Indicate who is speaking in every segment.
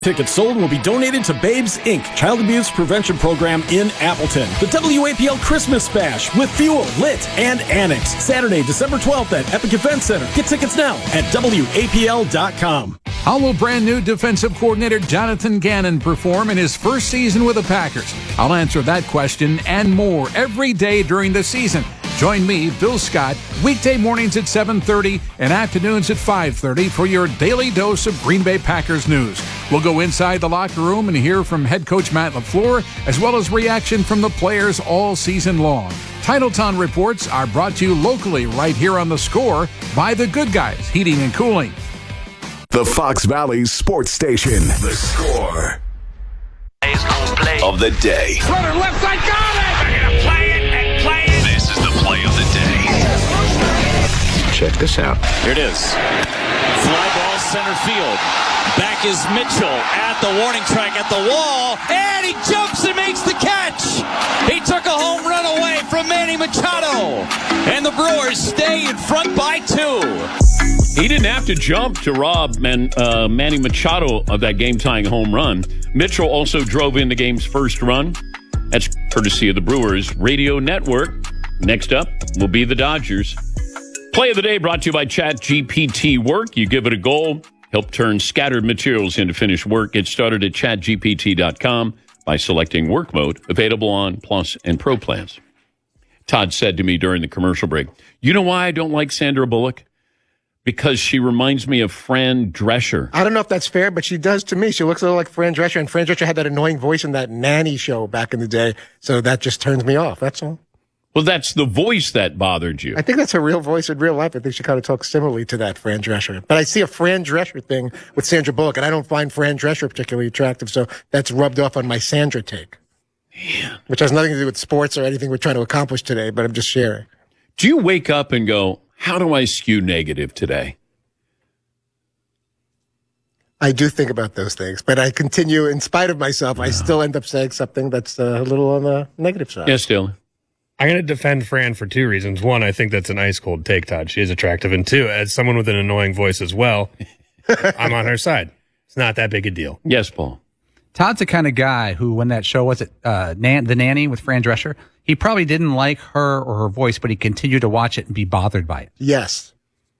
Speaker 1: Tickets sold will be donated to Babes Inc., Child Abuse Prevention Program in Appleton. The WAPL Christmas Bash with Fuel, Lit, and Annex. Saturday, December 12th at Epic Event Center. Get tickets now at WAPL.com.
Speaker 2: How will brand new defensive coordinator Jonathan Gannon perform in his first season with the Packers? I'll answer that question and more every day during the season. Join me, Bill Scott, weekday mornings at 7:30 and afternoons at 5:30 for your daily dose of Green Bay Packers news. We'll go inside the locker room and hear from head coach Matt LaFleur, as well as reaction from the players all season long. Titletown reports are brought to you locally right here on The Score by The Good Guys Heating and Cooling.
Speaker 3: The Fox Valley Sports Station. The Score of the day.
Speaker 4: Runner left side, got it! They're going to play it and play it.
Speaker 3: This is the play of the day.
Speaker 5: Check this out.
Speaker 6: Here it is. Fly ball center field. Back is Mitchell at the warning track at the wall. And he jumps and makes the catch. He took a home run away from Manny Machado. And the Brewers stay in front by 2.
Speaker 7: He didn't have to jump to rob Manny Machado of that game-tying home run. Mitchell also drove in the game's first run. That's courtesy of the Brewers Radio Network. Next up will be the Dodgers. Play of the day brought to you by ChatGPT Work. You give it a goal, help turn scattered materials into finished work. Get started at chatgpt.com by selecting work mode, available on Plus and Pro plans. Todd said to me during the commercial break, you know why I don't like Sandra Bullock? Because she reminds me of Fran Drescher.
Speaker 8: I don't know if that's fair, but she does to me. She looks a little like Fran Drescher, and Fran Drescher had that annoying voice in that nanny show back in the day, so that just turns me off, that's all.
Speaker 7: Well, that's the voice that bothered you.
Speaker 8: I think that's her real voice in real life. I think she kind of talks similarly to that Fran Drescher. But I see a Fran Drescher thing with Sandra Bullock, and I don't find Fran Drescher particularly attractive, so that's rubbed off on my Sandra take.
Speaker 7: Man.
Speaker 8: Which has nothing to do with sports or anything we're trying to accomplish today, but I'm just sharing.
Speaker 7: Do you wake up and go, how do I skew negative today?
Speaker 8: I do think about those things, but I continue, in spite of myself, I still end up saying something that's a little on the negative side.
Speaker 7: Yes, Dylan.
Speaker 9: I'm going to defend Fran for 2 reasons. One, I think that's an ice-cold take, Todd. She is attractive. And 2, as someone with an annoying voice as well, I'm on her side. It's not that big a deal.
Speaker 7: Yes, Paul.
Speaker 5: Todd's the kind of guy who, when that show was The Nanny with Fran Drescher, he probably didn't like her or her voice, but he continued to watch it and be bothered by it.
Speaker 8: Yes.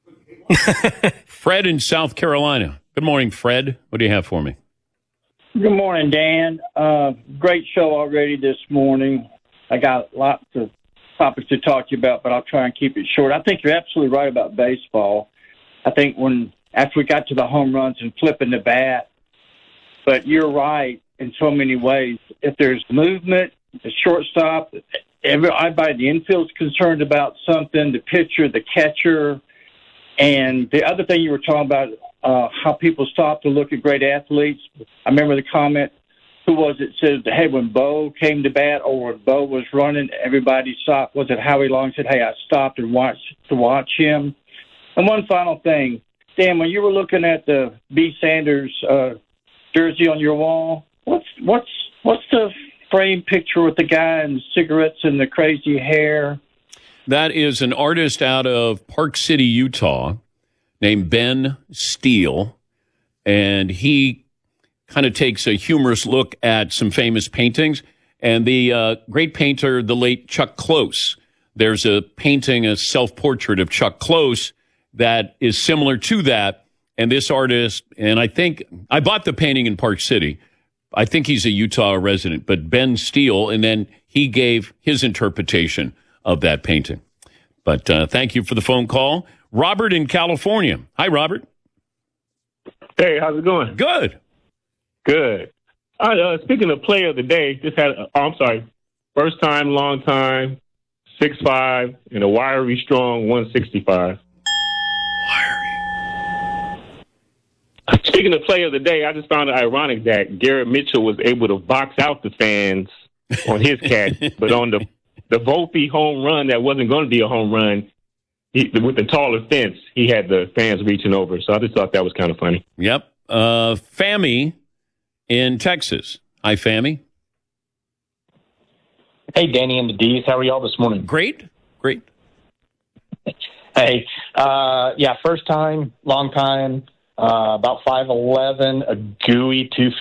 Speaker 7: Fred in South Carolina. Good morning, Fred. What do you have for me?
Speaker 10: Good morning, Dan. Great show already this morning. I got lots of topics to talk to you about, but I'll try and keep it short. I think you're absolutely right about baseball. I think after we got to the home runs and flipping the bat, but you're right in so many ways. If there's movement, the shortstop, everybody, the infield's concerned about something, the pitcher, the catcher. And the other thing you were talking about, how people stop to look at great athletes. I remember the comment, who was it, said, hey, when Bo came to bat or when Bo was running, everybody stopped. Was it Howie Long said, hey, I stopped and watched to watch him? And one final thing, Dan, when you were looking at the B. Sanders jersey on your wall, what's the frame picture with the guy and the cigarettes and the crazy hair?
Speaker 7: That is an artist out of Park City, Utah, named Ben Steele, and he kind of takes a humorous look at some famous paintings. And the great painter, the late Chuck Close, there's a painting, a self-portrait of Chuck Close that is similar to that. And this artist, and I think, I bought the painting in Park City. I think he's a Utah resident, but Ben Steele, and then he gave his interpretation of that painting. But thank you for the phone call. Robert in California. Hi, Robert.
Speaker 11: Hey, how's it going?
Speaker 7: Good.
Speaker 11: Good. Speaking of play of the day, first time, long time, 6'5", and a wiry, strong 165. Speaking of play of the day, I just found it ironic that Garrett Mitchell was able to box out the fans on his catch, but on the Volpe home run that wasn't going to be a home run, with the taller fence, he had the fans reaching over. So I just thought that was kind of funny.
Speaker 7: Yep. Fami in Texas. Hi, Fami.
Speaker 12: Hey, Danny and the D's. How are y'all this morning?
Speaker 7: Great.
Speaker 12: Hey, first time, long time. about 5'11", a gooey